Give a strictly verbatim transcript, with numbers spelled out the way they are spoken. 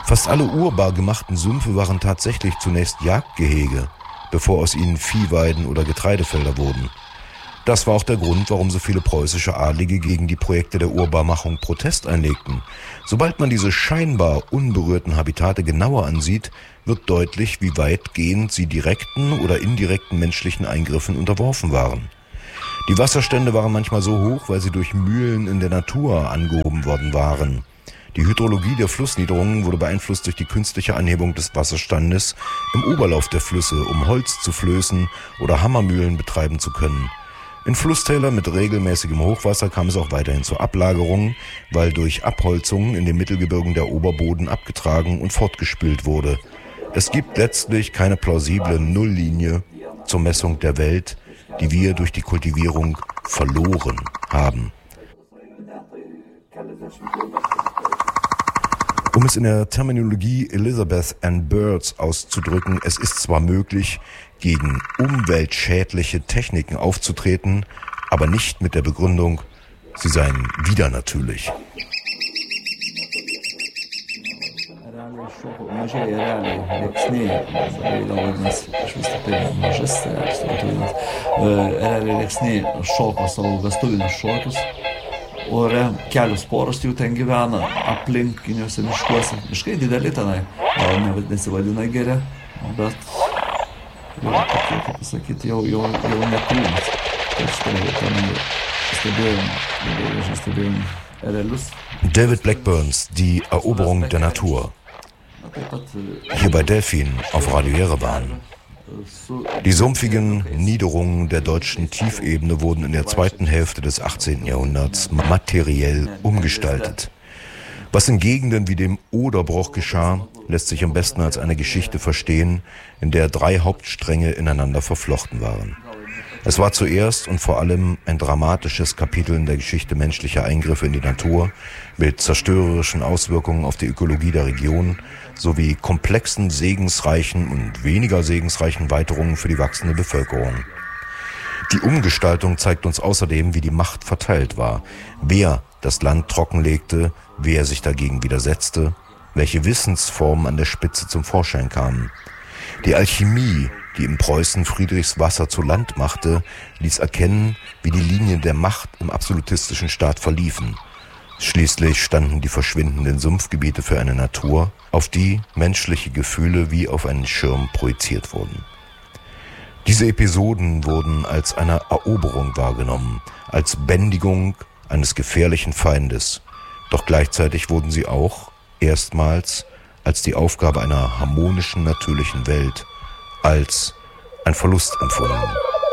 Fast alle urbar gemachten Sümpfe waren tatsächlich zunächst Jagdgehege, bevor aus ihnen Viehweiden oder Getreidefelder wurden. Das war auch der Grund, warum so viele preußische Adlige gegen die Projekte der Urbarmachung Protest einlegten. Sobald man diese scheinbar unberührten Habitate genauer ansieht, wird deutlich, wie weitgehend sie direkten oder indirekten menschlichen Eingriffen unterworfen waren. Die Wasserstände waren manchmal so hoch, weil sie durch Mühlen in der Natur angehoben worden waren. Die Hydrologie der Flussniederungen wurde beeinflusst durch die künstliche Anhebung des Wasserstandes im Oberlauf der Flüsse, um Holz zu flößen oder Hammermühlen betreiben zu können. In Flusstälern mit regelmäßigem Hochwasser kam es auch weiterhin zur Ablagerung, weil durch Abholzungen in den Mittelgebirgen der Oberboden abgetragen und fortgespült wurde. Es gibt letztlich keine plausible Nulllinie zur Messung der Welt, die wir durch die Kultivierung verloren haben. Um es in der Terminologie Elizabeth Ann Birds auszudrücken, es ist zwar möglich, gegen umweltschädliche Techniken aufzutreten, aber nicht mit der Begründung, sie seien widernatürlich. Ore kelios poros jų ten gyvena aplinkiniuose miškuose. Miškai dideli tenai, gal ne, nesivadina geri, bet jau tokie, kaip pasakyti, jau, jau, jau nekrūmas. Tai štai ten stebėjom, stebėjom erelius. David Blackburns, die Eroberung der Natur. Hier bei Delfin auf Radio Jerewan. Die sumpfigen Niederungen der deutschen Tiefebene wurden in der zweiten Hälfte des achtzehnten Jahrhunderts materiell umgestaltet. Was in Gegenden wie dem Oderbruch geschah, lässt sich am besten als eine Geschichte verstehen, in der drei Hauptstränge ineinander verflochten waren. Es war zuerst und vor allem ein dramatisches Kapitel in der Geschichte menschlicher Eingriffe in die Natur mit zerstörerischen Auswirkungen auf die Ökologie der Region sowie komplexen, segensreichen und weniger segensreichen Weiterungen für die wachsende Bevölkerung. Die Umgestaltung zeigt uns außerdem, wie die Macht verteilt war, wer das Land trockenlegte, wer sich dagegen widersetzte, welche Wissensformen an der Spitze zum Vorschein kamen. Die Alchemie, die in Preußen Friedrichs Wasser zu Land machte, ließ erkennen, wie die Linien der Macht im absolutistischen Staat verliefen. Schließlich standen die verschwindenden Sumpfgebiete für eine Natur, auf die menschliche Gefühle wie auf einen Schirm projiziert wurden. Diese Episoden wurden als eine Eroberung wahrgenommen, als Bändigung eines gefährlichen Feindes. Doch gleichzeitig wurden sie auch erstmals als die Aufgabe einer harmonischen, natürlichen Welt, als ein Verlust empfunden.